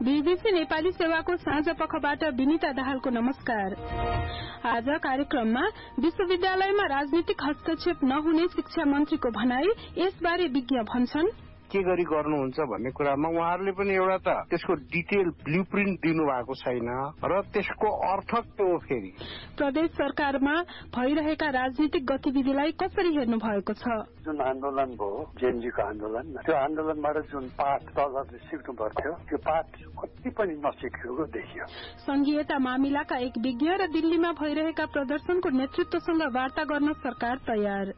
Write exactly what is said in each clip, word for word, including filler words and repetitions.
BBC Nepali सेवाको साँझ पखबाट विनिता दाहालको नमस्कार। आज कार्यक्रममा विश्वविद्यालयमा राजनीतिक हस्तक्षेप नहुने शिक्षा मन्त्रीको भनाई, यसबारे विज्ञ भन्छन्। के गरी गर्नुहुन्छ भन्ने कुरामा उहाँहरूले पनि एउटा त त्यसको डिटेल ब्लुप्रिन्ट दिनुभएको छैन र त्यसको अर्थ के हो फेरि। प्रदेश सरकारमा भइरहेका राजनीतिक गतिविधिलाई कसरी हेर्नु भएको छ? जुन आन्दोलन भयो जेएनजीको आन्दोलन, त्यो आन्दोलनबाट जुन पाठ तलले सिक्नु पर्थ्यो त्यो पाठ कति पनि नसिकेको देखियो। संघीयता मामिलाका एक विज्ञ र दिल्लीमा भइरहेका प्रदर्शनको नेतृत्वसँग वार्ता गर्न सरकार तयार।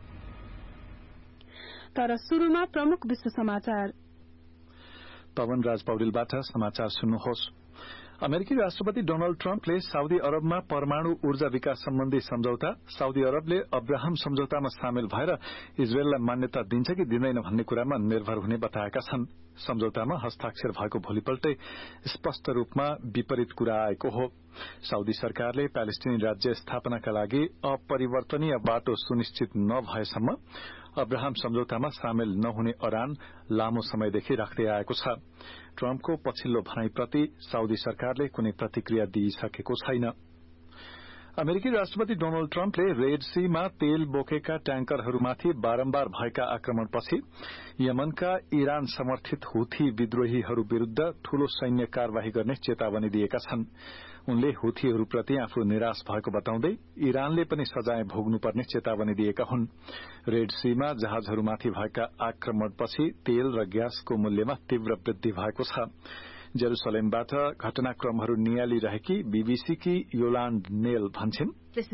तर सुरुमा प्रमुख विश्व समाचार। पवन राज पौडेलबाट समाचार सुन्नुहोस्। अमेरिकी राष्ट्रपति डोनाल्ड ट्रम्पले साउदी अरबमा परमाणु ऊर्जा विकास सम्बन्धी सम्झौता, साउदी अरबले अब्राहम सम्झौतामा सामेल भएर इजरायललाई मान्यता दिन्छ कि दिँदैन भन्ने कुरामा निर्भर हुने बताएका छन्। सम्झौतामा हस्ताक्षर भएको भोलिपल्टै स्पष्ट रूपमा विपरीत कुरा आएको हो। साउदी सरकारले प्यालेस्टिनी राज्य स्थापनाका लागि अपरिवर्तनीय बाटो सुनिश्चित नभएसम्म अब्राहम सम्झौतामा सामेल नहुने अडान लामो समयदेखि राख्दै आएको छ। ट्रम्पको पछिल्लो भनाईप्रति साउदी सरकारले कुनै प्रतिक्रिया दिइसकेको छैन। अमेरिकी राष्ट्रपति डोनाल्ड ट्रम्पले रेड सीमा तेल बोकेका ट्याङ्करहरूमाथि बारम्बार भएका आक्रमणपछि यमनका इरान समर्थित हुथी विद्रोहीहरू विरूद्ध ठूलो सैन्य कार्यवाही गर्ने चेतावनी दिएका छन्। उनले हुथीहरूप्रति आफू निराश भएको बताउँदै इरानले पनि सजाय भोग्नुपर्ने चेतावनी दिएका हुन्। रेड सीमा जहाजहरूमाथि भएका आक्रमणपछि तेल र ग्यासको मूल्यमा तीव्र वृद्धि भएको छ। जेरूसलेमबाट घटनाक्रमहरू नियालिरहेकी बीबीसीकी योलान्ड नेल भन्छन्,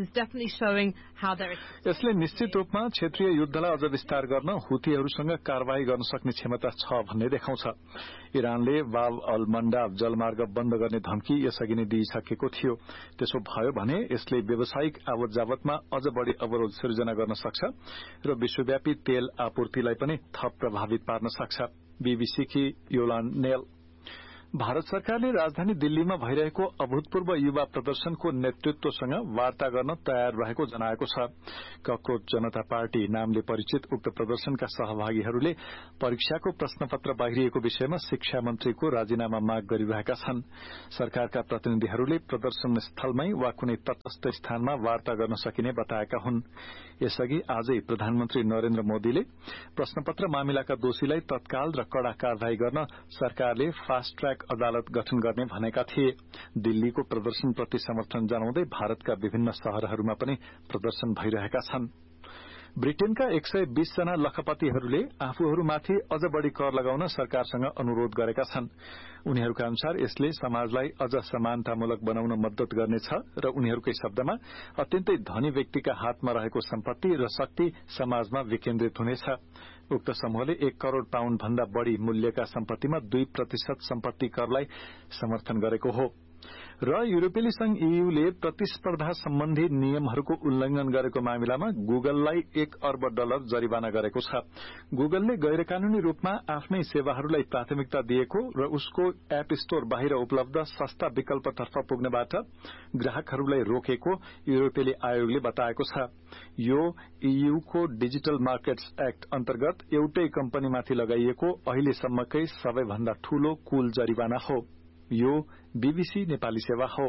यसले निश्चित रूपमा क्षेत्रीय युद्धलाई अझ विस्तार गर्न हुथीहरूसँग कार्यवाही गर्न सक्ने क्षमता छ भन्ने देखाउँछ। इरानले बाब अल मण्डाब जलमार्ग बन्द गर्ने धम्की यसअघि नै दिइसकेको थियो। त्यसो भयो भने यसले व्यावसायिक आवत जावतमा अझ बढ़ी अवरोध सिर्जना गर्न सक्छ र विश्वव्यापी तेल आपूर्तिलाई पनि थप प्रभावित पार्न सक्छ। बीबीसीकी योलान्ड नेल। भारत सरकारले राजधानी दिल्लीमा भइरहेको अभूतपूर्व युवा प्रदर्शनको नेतृत्वसँग वार्ता गर्न तयार रहेको जनाएको छ। कक्रोच जनता पार्टी नामले परिचित उक्त प्रदर्शनका सहभागीहरूले परीक्षाको प्रश्नपत्र बाहिरिएको विषयमा शिक्षा मन्त्रीको राजीनामा माग गरिरहेका छन्। सरकारका प्रतिनिधिहरूले प्रदर्शन स्थलमै वा कुनै तटस्थ स्थानमा वार्ता गर्न सकिने बताएका हुन्। यसअघि आजै प्रधानमन्त्री नरेन्द्र मोदीले प्रश्नपत्र मामिलाका दोषीलाई तत्काल र कड़ा कार्यवाही गर्न सरकारले फास्ट ट्र्याक अदालत गठन गर्ने भनेका थिए। दिल्लीको प्रदर्शनप्रति समर्थन जनाउँदै भारतका विभिन्न शहरहरूमा पनि प्रदर्शन भइरहेका छन्। ब्रिटेनका एक सय बीस जना लखपतिहरूले आफूहरूमाथि अझ बढ़ी कर लगाउन सरकारसँग अनुरोध गरेका छन्। उनीहरूका अनुसार यसले समाजलाई अझ समानतामूलक बनाउन मद्दत गर्नेछ र उनीहरूकै शब्दमा अत्यन्तै धनी व्यक्तिका हातमा रहेको सम्पत्ति र शक्ति समाजमा विकेन्द्रित हुनेछ। उक्त समूहले एक करोड़ पाउण्ड भन्दा बढ़ी मूल्यका सम्पत्तिमा दुई प्रतिशत सम्पत्ति करलाई समर्थन गरेको हो। र युरोपेली संघ ईयूले प्रतिस्पर्धा सम्बन्धी नियमहरूको उल्लंघन गरेको मामिलामा गुगललाई एक अर्ब डलर जरिवाना गरेको छ। गुगलले गैर कानूनी रूपमा आफ्नै सेवाहरूलाई प्राथमिकता दिएको र उसको एप स्टोर बाहिर उपलब्ध सस्ता विकल्पतर्फ पुग्नबाट ग्राहकहरूलाई रोकेको युरोपेली आयोगले बताएको छ। यो ईयूको डिजिटल मार्केट्स एक्ट अन्तर्गत एउटै कम्पनीमाथि लगाइएको अहिलेसम्मकै सबैभन्दा ठूलो कुल जरिवाना हो। यो बीबीसी नेपाली सेवा हो।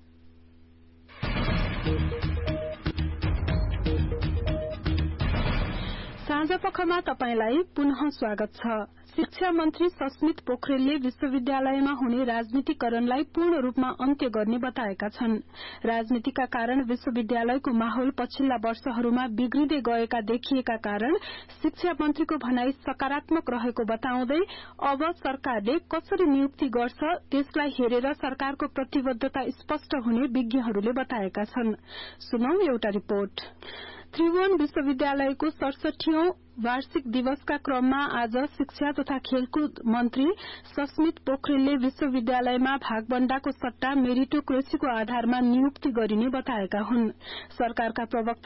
साँझपखमा तपाईंलाई पुनः स्वागत छ। शिक्षा मन्त्री सस्मित पोखरेलले विश्वविद्यालयमा हुने राजनीतिकरणलाई पूर्ण रूपमा अन्त्य गर्ने बताएका छन्। राजनीतिका कारण विश्वविद्यालयको माहौल पछिल्ला वर्षहरूमा बिग्रिँदै गएका देखिएका कारण शिक्षा मन्त्रीको भनाई सकारात्मक रहेको बताउँदै अब सरकारले कसरी नियुक्ति गर्छ त्यसलाई हेरेर सरकारको प्रतिबद्धता स्पष्ट हुने विज्ञहरूले बताएका छन्। सुनौ एउटा रिपोर्ट। त्रिभुवन विश्वविद्यालयको सडसठीऔं वार्षिक दिवसका क्रममा आज शिक्षा तथा खेलकुद मन्त्री सस्मित पोखरेलले विश्वविद्यालयमा भागबण्डाको सट्टा मेरिटोक्रेसीको आधारमा नियुक्ति गरिने बताएका हुन्। सरकारका प्रवक्ता